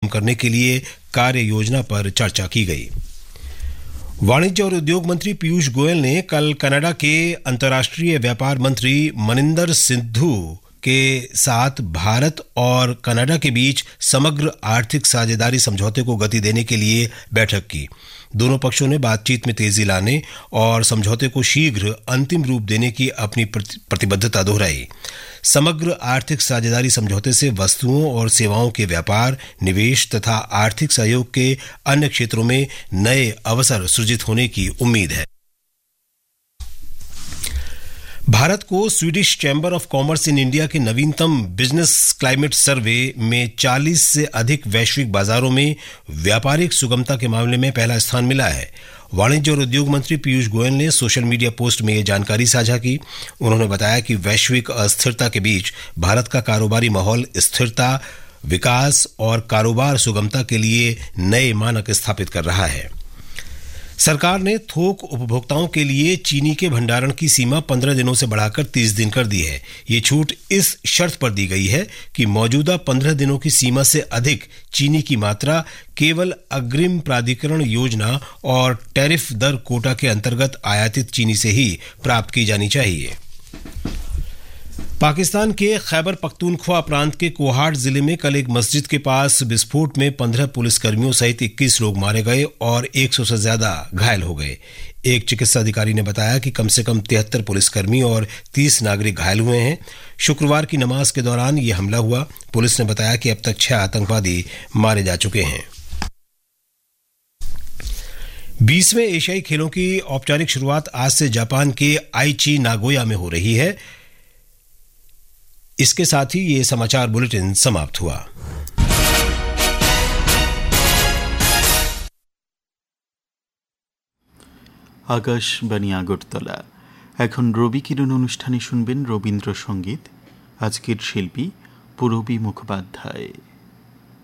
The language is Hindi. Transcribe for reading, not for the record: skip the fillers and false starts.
करने के लिए कार्य योजना पर चर्चा की गई। वाणिज्य और उद्योग मंत्री पीयूष गोयल ने कल कनाडा के अंतर्राष्ट्रीय व्यापार मंत्री मनिंदर सिद्धू के साथ भारत और कनाडा के बीच समग्र आर्थिक साझेदारी समझौते को गति देने के लिए बैठक की। दोनों पक्षों ने बातचीत में तेजी लाने और समझौते को शीघ्र अंतिम रूप देने की अपनी प्रतिबद्धता दोहराई। समग्र आर्थिक साझेदारी समझौते से वस्तुओं और सेवाओं के व्यापार, निवेश तथा आर्थिक सहयोग के अन्य क्षेत्रों में नए अवसर सृजित होने की उम्मीद है। भारत को Swedish chamber of commerce in India के नवीनतम बिजनेस क्लाइमेट सर्वे में 40 से अधिक वैश्विक बाजारों में व्यापारिक सुगमता के मामले में पहला स्थान मिला है। वाणिज्य और उद्योग मंत्री पीयूष गोयल ने सोशल मीडिया पोस्ट में यह जानकारी साझा की। उन्होंने बताया कि वैश्विक अस्थिरता के बीच भारत का कारोबारी माहौल स्थिरता, विकास और कारोबार सुगमता के लिए नए मानक स्थापित कर रहा है। सरकार ने थोक उपभोक्ताओं के लिए चीनी के भंडारण की सीमा 15 दिनों से बढ़ाकर 30 दिन कर दी है। ये छूट इस शर्त पर दी गई है कि मौजूदा 15 दिनों की सीमा से अधिक चीनी की मात्रा केवल अग्रिम प्राधिकरण योजना और टैरिफ दर कोटा के अंतर्गत आयातित चीनी से ही प्राप्त की जानी चाहिए। पाकिस्तान के खैबर पख्तूनख्वा प्रांत के कोहाट जिले में कल एक मस्जिद के पास विस्फोट में 15 पुलिसकर्मियों सहित 21 लोग मारे गए और 100 से ज्यादा घायल हो गए। एक चिकित्सा अधिकारी ने बताया कि कम से कम 73 पुलिसकर्मी और 30 नागरिक घायल हुए हैं। शुक्रवार की नमाज के दौरान यह हमला हुआ। पुलिस ने बताया कि अब तक 6 आतंकवादी मारे जा चुके हैं। 20वें एशियाई खेलों की औपचारिक शुरुआत आज से जापान के आईची नागोया में हो रही है। इसके साथ ही ये समाचार बुलेटिन समाप्त हुआ। आकाशबाणी আগরতলা। এখন রবি কিরণ অনুষ্ঠানে শুনবেন রবীন্দ্রসঙ্গীত। আজকের শিল্পী পুরবী মুখোপাধ্যায়।